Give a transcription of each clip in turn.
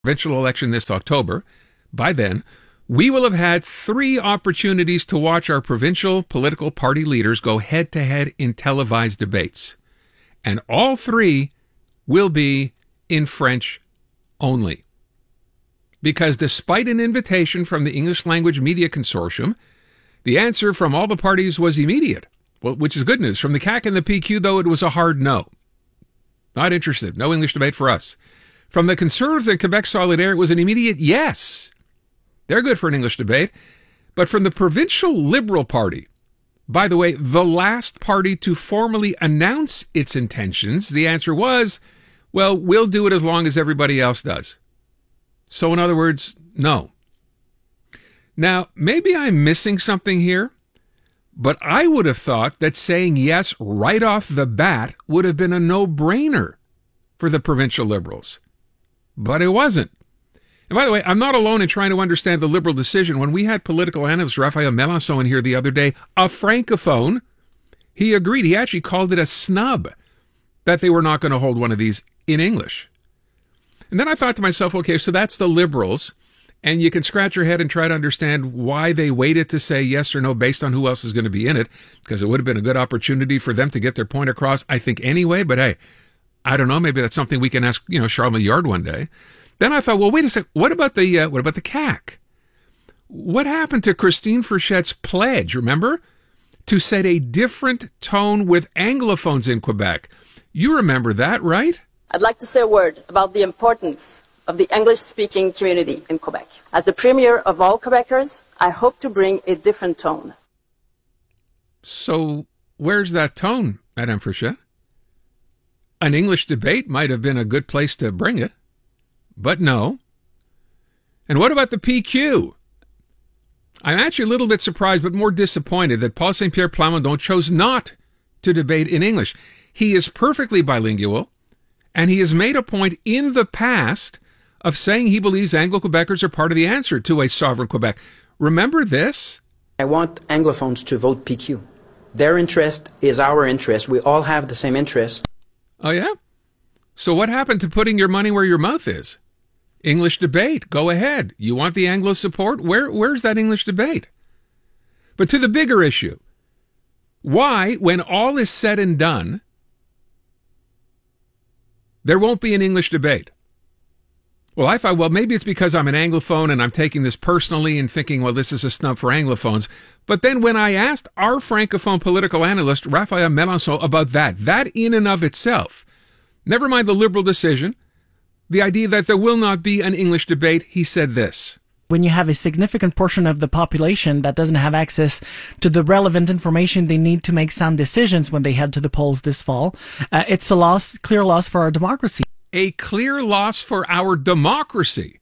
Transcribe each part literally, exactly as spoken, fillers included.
provincial election this October, by then, we will have had three opportunities to watch our provincial political party leaders go head-to-head in televised debates. And all three will be in French only. Because despite an invitation from the English Language Media Consortium, the answer from all the parties was immediate, well, which is good news. From the C A Q and the P Q, though, it was a hard no. Not interested. No English debate for us. From the Conservatives and Quebec Solidaire, it was an immediate yes. They're good for an English debate. But from the Provincial Liberal Party, by the way, the last party to formally announce its intentions, the answer was, well, we'll do it as long as everybody else does. So in other words, no. Now, maybe I'm missing something here, but I would have thought that saying yes right off the bat would have been a no-brainer for the provincial Liberals. But it wasn't. And by the way, I'm not alone in trying to understand the Liberal decision. When we had political analyst Raphael Melançon in here the other day, a francophone, he agreed. He actually called it a snub that they were not going to hold one of these in English. And then I thought to myself, okay, so that's the Liberals, and you can scratch your head and try to understand why they waited to say yes or no based on who else is going to be in it, because it would have been a good opportunity for them to get their point across, I think, anyway. But hey, I don't know. Maybe that's something we can ask, you know, Charles Milliard one day. Then I thought, well, wait a second. What about the uh, what about the C A Q? What happened to Christine Fréchette's pledge? Remember, to set a different tone with Anglophones in Quebec. You remember that, right? I'd like to say a word about the importance of the English-speaking community in Quebec. As the premier of all Quebecers, I hope to bring a different tone. So where's that tone, Madame Fréchette? An English debate might have been a good place to bring it, but no. And what about the P Q? I'm actually a little bit surprised, but more disappointed that Paul Saint-Pierre Plamondon chose not to debate in English. He is perfectly bilingual, and he has made a point in the past of saying he believes Anglo-Quebecers are part of the answer to a sovereign Quebec. Remember this? I want Anglophones to vote P Q. Their interest is our interest. We all have the same interest. Oh, yeah? So what happened to putting your money where your mouth is? English debate. Go ahead. You want the Anglo support? Where, where's that English debate? But to the bigger issue. Why, when all is said and done, there won't be an English debate? Well, I thought, well, maybe it's because I'm an Anglophone and I'm taking this personally and thinking, well, this is a snub for Anglophones. But then when I asked our Francophone political analyst, Raphael Melançon, about that, that in and of itself, never mind the Liberal decision, the idea that there will not be an English debate, he said this. When you have a significant portion of the population that doesn't have access to the relevant information they need to make sound decisions when they head to the polls this fall, uh, it's a loss, clear loss for our democracy. A clear loss for our democracy.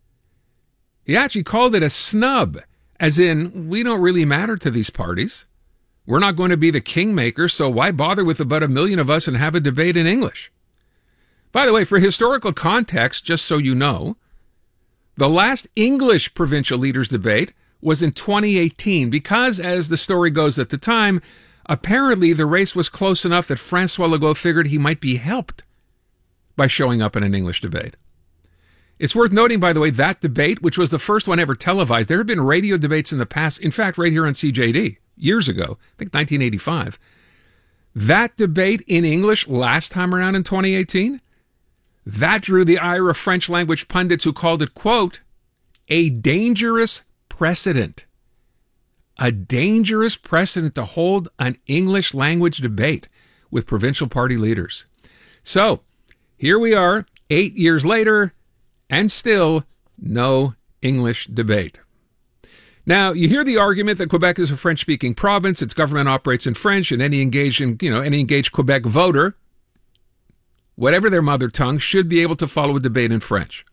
He actually called it a snub, as in, we don't really matter to these parties. We're not going to be the kingmaker, so why bother with about a million of us and have a debate in English? By the way, for historical context, just so you know, the last English provincial leaders debate was in twenty eighteen because, as the story goes at the time, apparently the race was close enough that François Legault figured he might be helped by showing up in an English debate. It's worth noting, by the way, that debate, which was the first one ever televised, there have been radio debates in the past, in fact, right here on C J D, years ago, I think nineteen eighty-five. That debate in English last time around in twenty eighteen, that drew the ire of French language pundits who called it, quote, a dangerous precedent. A dangerous precedent to hold an English language debate with provincial party leaders. So, here we are, eight years later, and still no English debate. Now, you hear the argument that Quebec is a French-speaking province, its government operates in French, and any engaged, in, you know, any engaged Quebec voter, whatever their mother tongue, should be able to follow a debate in French.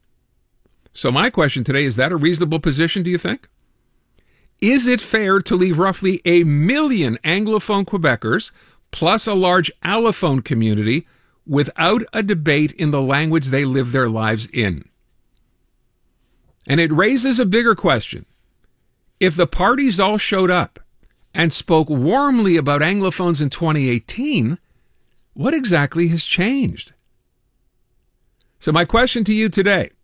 So my question today, is that a reasonable position, do you think? Is it fair to leave roughly a million Anglophone Quebecers, plus a large allophone community, without a debate in the language they live their lives in? And it raises a bigger question. If the parties all showed up and spoke warmly about Anglophones in twenty eighteen, what exactly has changed? So my question to you today,